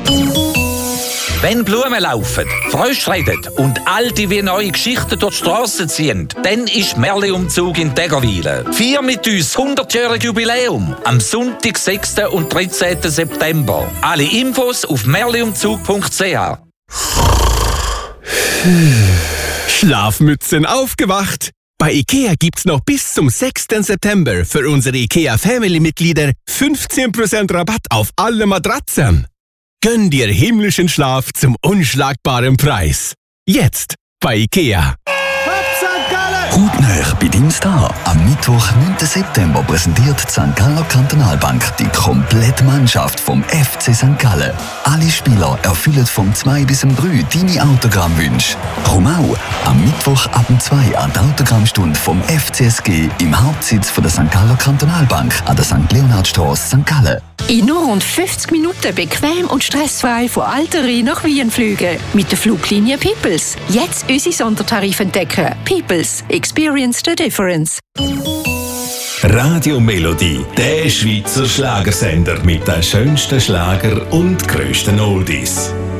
Wenn Blumen laufen, Frösche reden und Alte wie neue Geschichten durch die Strassen ziehen, dann ist Märli-Umzug in Tägerwilen. Feier mit uns 100-jähriges Jubiläum am Sonntag, 6. und 13. September. Alle Infos auf märliumzug.ch. Schlafmützen aufgewacht! Bei IKEA gibt's noch bis zum 6. September für unsere IKEA Family-Mitglieder 15% Rabatt auf alle Matratzen. Gönn dir himmlischen Schlaf zum unschlagbaren Preis. Jetzt bei IKEA. Hautnah bei deinem Star. Am Mittwoch, 9. September, präsentiert die St. Galler Kantonalbank die komplette Mannschaft vom FC St. Gallen. Alle Spieler erfüllen vom 2 bis 3 deine Autogrammwünsche. Komm auch am Mittwoch ab 2 an die Autogrammstunde vom FCSG im Hauptsitz von der St. Galler Kantonalbank an der St. Leonhardstrasse, St. Gallen. In nur rund 50 Minuten bequem und stressfrei von Alteri nach Wien fliegen. Mit der Fluglinie Peoples. Jetzt unsere Sondertarife entdecken. Peoples. Experience the difference. Radio Melodie, der Schweizer Schlagersender mit den schönsten Schlager und grössten Oldies.